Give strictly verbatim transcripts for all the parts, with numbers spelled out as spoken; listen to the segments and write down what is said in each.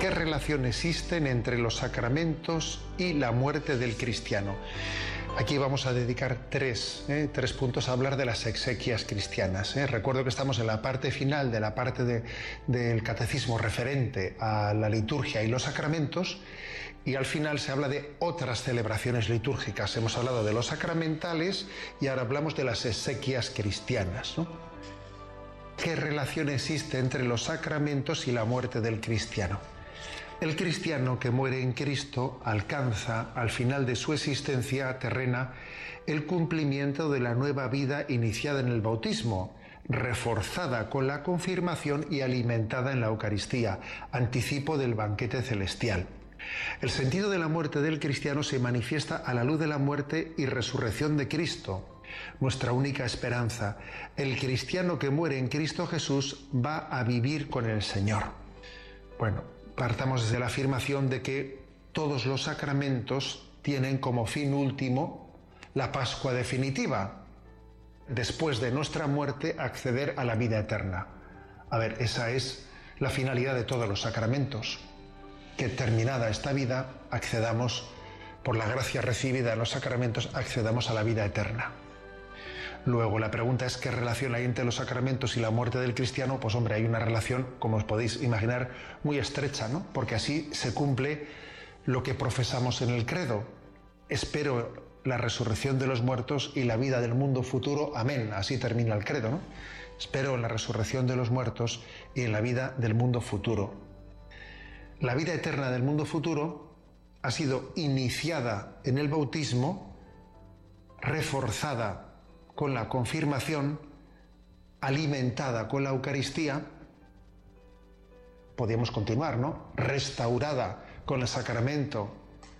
¿Qué relación existen entre los sacramentos y la muerte del cristiano? Aquí vamos a dedicar tres, eh, tres puntos a hablar de las exequias cristianas. Eh. Recuerdo que estamos en la parte final de la parte de, del catecismo referente a la liturgia y los sacramentos, y al final se habla de otras celebraciones litúrgicas. Hemos hablado de los sacramentales y ahora hablamos de las exequias cristianas, ¿no? ¿Qué relación existe entre los sacramentos y la muerte del cristiano? El cristiano que muere en Cristo alcanza al final de su existencia terrena el cumplimiento de la nueva vida iniciada en el bautismo, reforzada con la confirmación y alimentada en la Eucaristía, anticipo del banquete celestial. El sentido de la muerte del cristiano se manifiesta a la luz de la muerte y resurrección de Cristo, nuestra única esperanza. El cristiano que muere en Cristo Jesús va a vivir con el Señor. Bueno, partamos desde la afirmación de que todos los sacramentos tienen como fin último la Pascua definitiva, después de nuestra muerte acceder a la vida eterna. A ver, esa es la finalidad de todos los sacramentos, que terminada esta vida accedamos, por la gracia recibida en los sacramentos, accedamos a la vida eterna. Luego, la pregunta es ¿qué relación hay entre los sacramentos y la muerte del cristiano? Pues hombre, hay una relación, como os podéis imaginar, muy estrecha, ¿no? Porque así se cumple lo que profesamos en el credo. Espero la resurrección de los muertos y la vida del mundo futuro. Amén. Así termina el credo, ¿no? Espero en la resurrección de los muertos y en la vida del mundo futuro. La vida eterna del mundo futuro ha sido iniciada en el bautismo, reforzada con la confirmación, alimentada con la Eucaristía, podríamos continuar, ¿no? Restaurada con el sacramento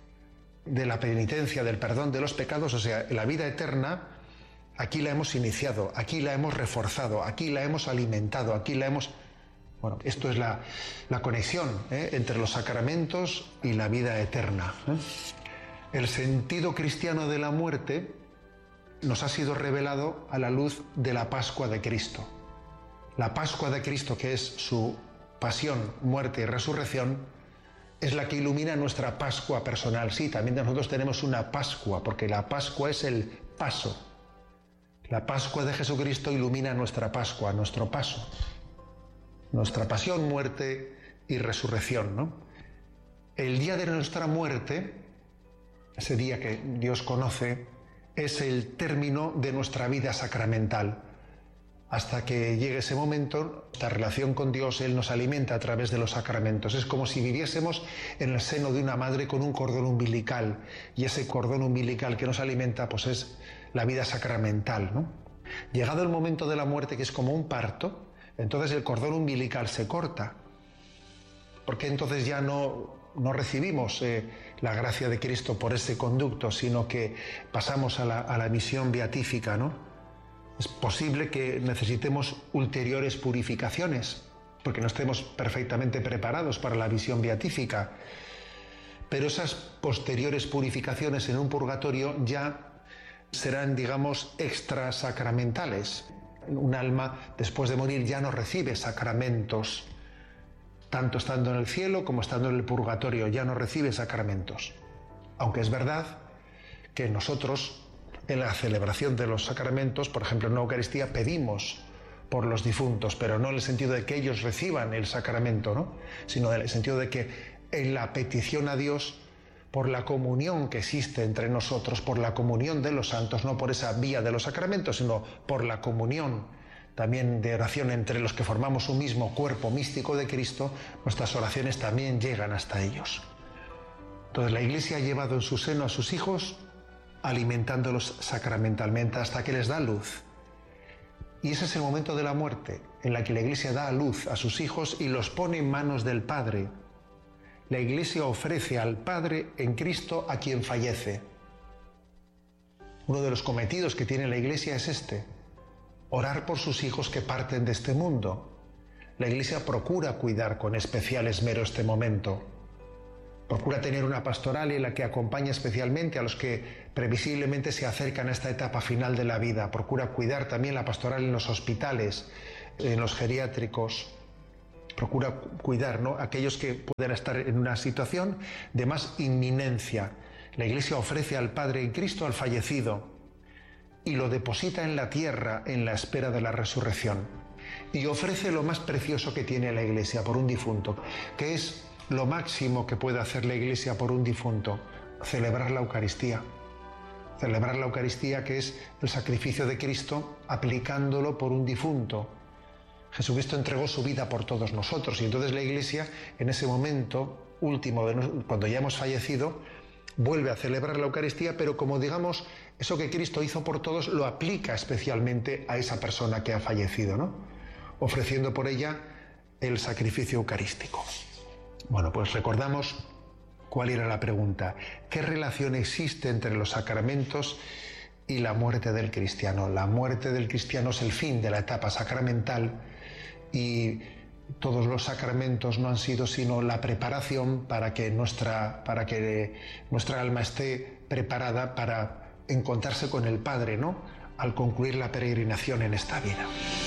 de la penitencia, del perdón de los pecados, o sea, la vida eterna, aquí la hemos iniciado, aquí la hemos reforzado, aquí la hemos alimentado, aquí la hemos... Bueno, esto es la, la conexión ¿eh? entre los sacramentos y la vida eterna. ¿eh? El sentido cristiano de la muerte nos ha sido revelado a la luz de la Pascua de Cristo. La Pascua de Cristo, que es su pasión, muerte y resurrección, es la que ilumina nuestra Pascua personal. Sí, también nosotros tenemos una Pascua, porque la Pascua es el paso. La Pascua de Jesucristo ilumina nuestra Pascua, nuestro paso. Nuestra pasión, muerte y resurrección, ¿no? El día de nuestra muerte, ese día que Dios conoce, es el término de nuestra vida sacramental. Hasta que llegue ese momento, esta relación con Dios, Él nos alimenta a través de los sacramentos. Es como si viviésemos en el seno de una madre con un cordón umbilical, y ese cordón umbilical que nos alimenta, pues es la vida sacramental, ¿no? Llegado el momento de la muerte, que es como un parto, entonces el cordón umbilical se corta, porque entonces ya no... no recibimos eh, la gracia de Cristo por ese conducto, sino que pasamos a la, a la misión beatífica, ¿no? Es posible que necesitemos ulteriores purificaciones, porque no estemos perfectamente preparados para la misión beatífica, pero esas posteriores purificaciones en un purgatorio ya serán, digamos, extrasacramentales. Un alma, después de morir, ya no recibe sacramentos, tanto estando en el cielo como estando en el purgatorio, ya no recibe sacramentos. Aunque es verdad que nosotros, en la celebración de los sacramentos, por ejemplo en la Eucaristía, pedimos por los difuntos, pero no en el sentido de que ellos reciban el sacramento, ¿no? Sino en el sentido de que en la petición a Dios, por la comunión que existe entre nosotros, por la comunión de los santos, no por esa vía de los sacramentos, sino por la comunión también de oración entre los que formamos un mismo cuerpo místico de Cristo, nuestras oraciones también llegan hasta ellos. Entonces la Iglesia ha llevado en su seno a sus hijos, alimentándolos sacramentalmente hasta que les da luz. Y ese es el momento de la muerte, en la que la Iglesia da a luz a sus hijos y los pone en manos del Padre. La Iglesia ofrece al Padre en Cristo a quien fallece. Uno de los cometidos que tiene la Iglesia es este: orar por sus hijos que parten de este mundo. La Iglesia procura cuidar con especial esmero este momento. Procura tener una pastoral en la que acompaña especialmente a los que previsiblemente se acercan a esta etapa final de la vida. Procura cuidar también la pastoral en los hospitales, en los geriátricos. procura cuidar, ¿no?, aquellos que puedan estar en una situación de más inminencia. La Iglesia ofrece al Padre en Cristo al fallecido y lo deposita en la tierra en la espera de la resurrección. Y ofrece lo más precioso que tiene la Iglesia por un difunto, que es lo máximo que puede hacer la Iglesia por un difunto: celebrar la Eucaristía. Celebrar la Eucaristía, que es el sacrificio de Cristo aplicándolo por un difunto. Jesucristo entregó su vida por todos nosotros y entonces la Iglesia, en ese momento último, de nos, cuando ya hemos fallecido, vuelve a celebrar la Eucaristía, pero como digamos, eso que Cristo hizo por todos lo aplica especialmente a esa persona que ha fallecido, ¿no?, ofreciendo por ella el sacrificio eucarístico. Bueno, pues recordamos cuál era la pregunta: ¿qué relación existe entre los sacramentos y la muerte del cristiano? La muerte del cristiano es el fin de la etapa sacramental y todos los sacramentos no han sido sino la preparación para que nuestra, para que nuestra alma esté preparada para encontrarse con el Padre, ¿no?, al concluir la peregrinación en esta vida.